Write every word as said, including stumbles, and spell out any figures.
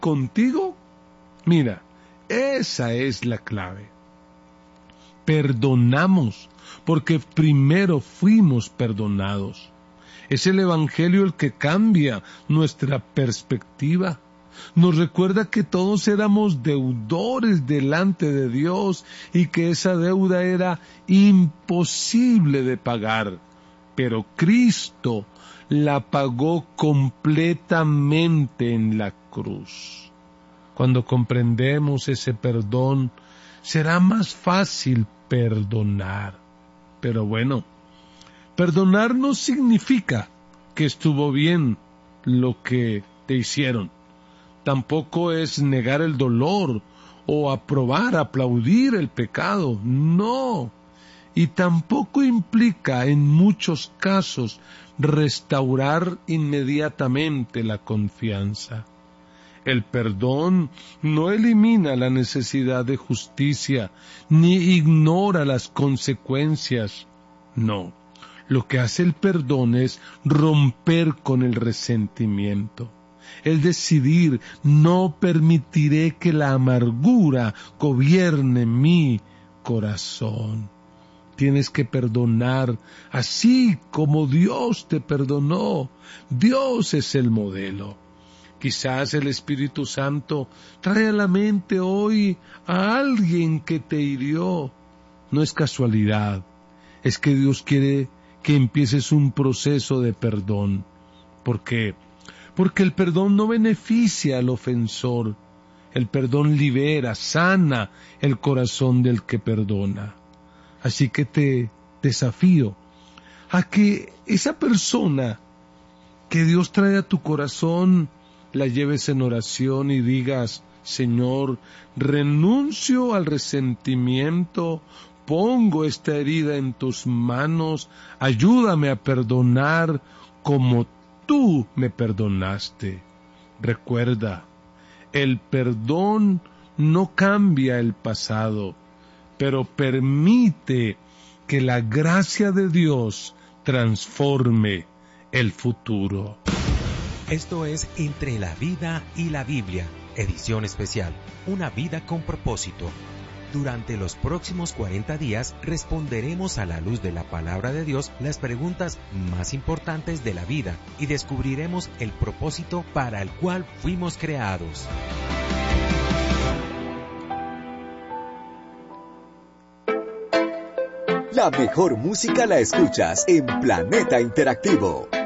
contigo? Mira, esa es la clave. Perdonamos porque primero fuimos perdonados. Es el Evangelio el que cambia nuestra perspectiva. Nos recuerda que todos éramos deudores delante de Dios y que esa deuda era imposible de pagar. Pero Cristo la pagó completamente en la cruz. Cuando comprendemos ese perdón, será más fácil perdonar. Pero bueno, perdonar no significa que estuvo bien lo que te hicieron. Tampoco es negar el dolor o aprobar, aplaudir el pecado. No. Y tampoco implica en muchos casos restaurar inmediatamente la confianza. El perdón no elimina la necesidad de justicia, ni ignora las consecuencias. No, lo que hace el perdón es romper con el resentimiento. Es decidir, no permitiré que la amargura gobierne mi corazón. Tienes que perdonar así como Dios te perdonó. Dios es el modelo. Quizás el Espíritu Santo trae a la mente hoy a alguien que te hirió. No es casualidad, es que Dios quiere que empieces un proceso de perdón. ¿Por qué? Porque el perdón no beneficia al ofensor. El perdón libera, sana el corazón del que perdona. Así que te desafío a que esa persona que Dios trae a tu corazón la lleves en oración y digas: Señor, renuncio al resentimiento, pongo esta herida en tus manos, ayúdame a perdonar como tú me perdonaste. Recuerda, el perdón no cambia el pasado, pero permite que la gracia de Dios transforme el futuro. Esto es Entre la Vida y la Biblia, edición especial, una vida con propósito. Durante los próximos cuarenta días responderemos a la luz de la palabra de Dios las preguntas más importantes de la vida y descubriremos el propósito para el cual fuimos creados. La mejor música la escuchas en Planeta Interactivo.